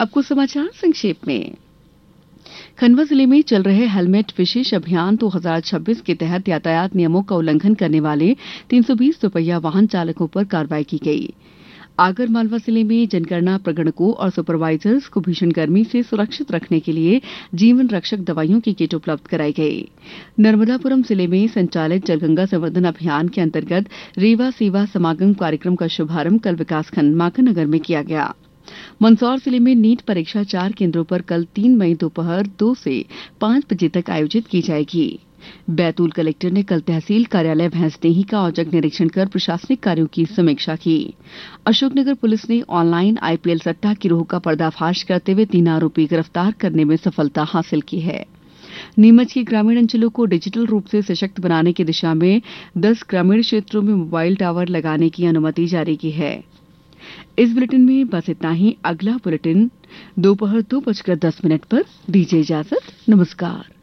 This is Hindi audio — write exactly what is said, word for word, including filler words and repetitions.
अब कुछ समाचार संक्षेप में। खंडवा जिले में चल रहे हेलमेट विशेष अभियान दो हज़ार छब्बीस के तहत यातायात नियमों का उल्लंघन करने वाले तीन सौ बीस दोपहिया वाहन चालकों पर कार्रवाई की गई। आगर मालवा जिले में जनगणना प्रगणकों और सुपरवाइजर्स को भीषण गर्मी से सुरक्षित रखने के लिए जीवन रक्षक दवाइयों की किट उपलब्ध कराई गई। नर्मदापुरम जिले में संचालित जलगंगा संवर्धन अभियान के अंतर्गत रेवा सेवा समागम कार्यक्रम का शुभारंभ कल विकासखंड माखननगर में किया गया। मंदसौर जिले में नीट परीक्षा चार केंद्रों पर कल तीन मई दोपहर दो से पांच बजे तक आयोजित की जाएगी। बैतूल कलेक्टर ने कल तहसील कार्यालय भैंसदेही का औचक निरीक्षण कर प्रशासनिक कार्यों की समीक्षा की। अशोकनगर पुलिस ने ऑनलाइन आईपीएल सट्टा गिरोह का पर्दाफाश करते हुए तीन आरोपी गिरफ्तार करने में सफलता हासिल की है। नीमच के ग्रामीण अंचलों को डिजिटल रूप से सशक्त बनाने की दिशा में दस ग्रामीण क्षेत्रों में मोबाइल टावर लगाने की अनुमति जारी की है। इस बुलेटिन में बस इतना ही। अगला बुलेटिन दोपहर दो बजकर दस मिनट पर। दीजिए इजाजत। नमस्कार।